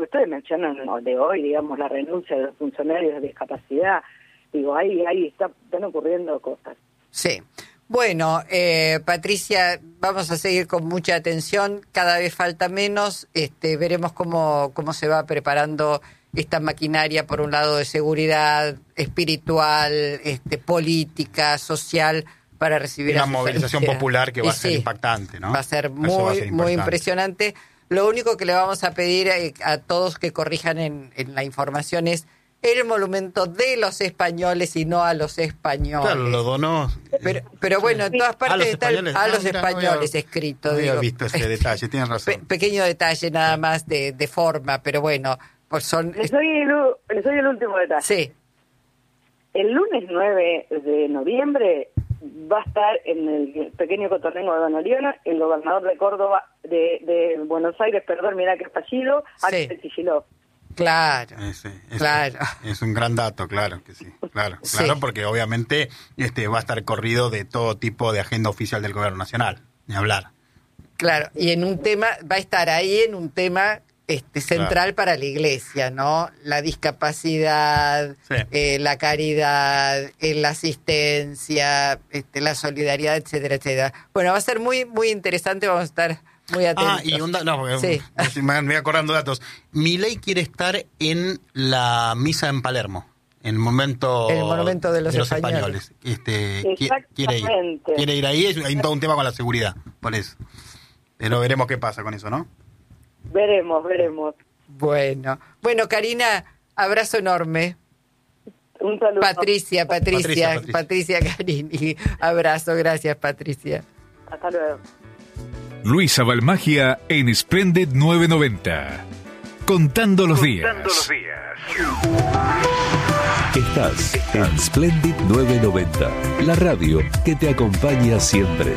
ustedes mencionan de hoy, digamos, la renuncia de los funcionarios de discapacidad. Digo, ahí están ocurriendo cosas. Sí. Bueno, Patricia, vamos a seguir con mucha atención. Cada vez falta menos. Veremos cómo se va preparando esta maquinaria, por un lado, de seguridad espiritual, política, social, para recibir una movilización popular que va a ser impactante, ¿no? Va a ser muy impresionante. Lo único que le vamos a pedir a todos que corrijan en la información es el monumento de los españoles y no a los españoles. Claro, lo donó. Pero bueno, en todas partes está a los españoles escrito. No había visto ese detalle, tienes razón. Pequeño detalle nada más de forma, pero bueno, pues son... Les doy el último detalle. Sí. El lunes 9 de noviembre va a estar en el pequeño cotorrengo de Don Oriona el gobernador de Córdoba, de Buenos Aires, perdón, mirá que fallido, Axel Kicillof. Claro, claro. Es un gran dato, claro que sí. Claro, porque obviamente va a estar corrido de todo tipo de agenda oficial del gobierno nacional, ni hablar. Claro, y en un tema, va a estar ahí en un tema central para la Iglesia, ¿no? La discapacidad, la caridad, la asistencia, la solidaridad, etcétera, etcétera. Bueno, va a ser muy, muy interesante, vamos a estar muy atentos. Me voy acordando datos. Milei quiere estar en la misa en Palermo, en el monumento de los españoles. Quiere ir ahí, hay todo un tema con la seguridad, por eso. Pero veremos qué pasa con eso, ¿no? Veremos. Bueno, Karina, abrazo enorme. Un saludo. Patricia, Carini, abrazo, gracias, Patricia. Hasta luego. Luisa Balmagia en Splendid 990. Contando los días. Estás en Splendid 990, la radio que te acompaña siempre.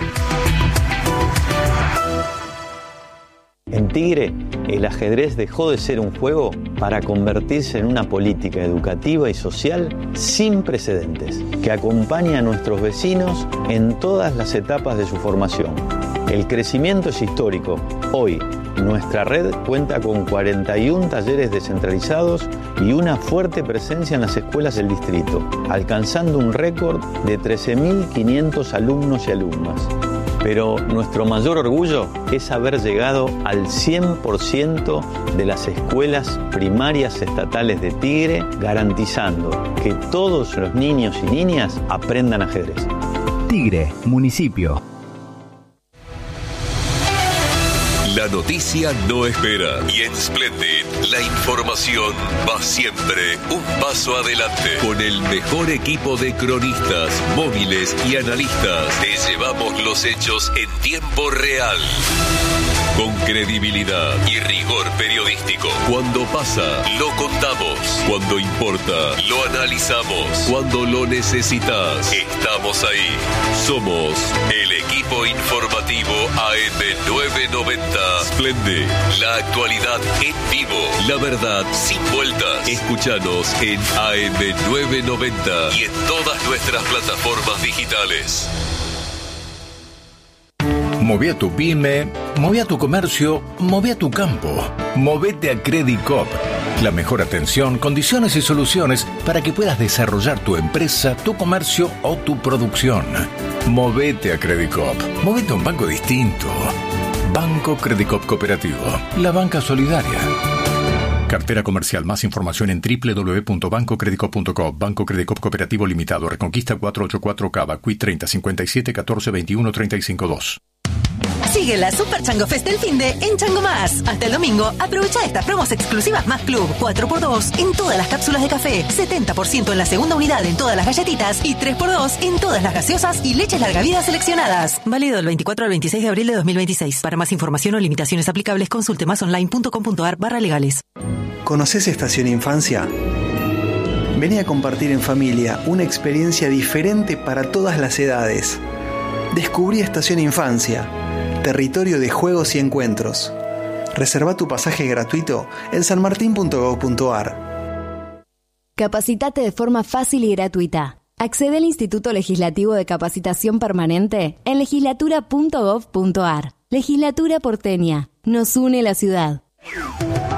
En Tigre, el ajedrez dejó de ser un juego para convertirse en una política educativa y social sin precedentes, que acompaña a nuestros vecinos en todas las etapas de su formación. El crecimiento es histórico. Hoy, nuestra red cuenta con 41 talleres descentralizados y una fuerte presencia en las escuelas del distrito, alcanzando un récord de 13.500 alumnos y alumnas. Pero nuestro mayor orgullo es haber llegado al 100% de las escuelas primarias estatales de Tigre, garantizando que todos los niños y niñas aprendan ajedrez. Tigre, municipio. La noticia no espera y en Splendid la información va siempre un paso adelante. Con el mejor equipo de cronistas, móviles y analistas, te llevamos los hechos en tiempo real. Con credibilidad y rigor periodístico. Cuando pasa, lo contamos. Cuando importa, lo analizamos. Cuando lo necesitas, estamos ahí. Somos el equipo informativo AM990. Splendid, la actualidad en vivo. La verdad sin vueltas. Escúchanos en AM990 y en todas nuestras plataformas digitales. Moví a tu pyme, moví a tu comercio, moví a tu campo. Movete a Credit Coop. La mejor atención, condiciones y soluciones para que puedas desarrollar tu empresa, tu comercio o tu producción. Movete a Credit Coop. Movete a un banco distinto. Banco Credit Coop Cooperativo. La banca solidaria. Cartera comercial. Más información en www.bancocreditcoop.com. Banco Credit Coop Cooperativo Limitado. Reconquista 484 Cava. Qui 30 57 14 21 35 2. Sigue la Super Chango Fest del finde en Chango Más. Hasta el domingo, aprovecha estas promos exclusivas Más Club. 4x2 en todas las cápsulas de café, 70% en la segunda unidad en todas las galletitas y 3x2 en todas las gaseosas y leches larga vida seleccionadas. Válido del 24 al 26 de abril de 2026. Para más información o limitaciones aplicables, consulte másonline.com.ar/legales. ¿Conoces Estación Infancia? Vení a compartir en familia una experiencia diferente para todas las edades. Descubrí Estación Infancia, territorio de juegos y encuentros. Reserva tu pasaje gratuito en sanmartin.gov.ar. Capacitate de forma fácil y gratuita. Accede al Instituto Legislativo de Capacitación Permanente en legislatura.gov.ar. Legislatura porteña. Nos une la ciudad.